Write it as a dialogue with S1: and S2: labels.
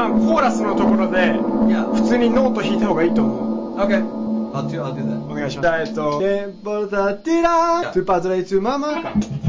S1: 番コーラスのところで
S2: Yeah.
S1: 普通にノート弾いた方がいいと思う。
S2: Okay. I'll do that.
S1: お願いします。テンポザティラー、スーパーズレイツママ。